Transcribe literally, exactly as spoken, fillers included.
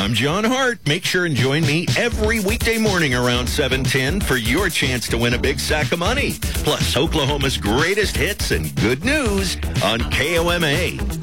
I'm John Hart. Make sure and join me every weekday morning around seven ten for your chance to win a big sack of money. Plus, Oklahoma's greatest hits and good news on K O M A.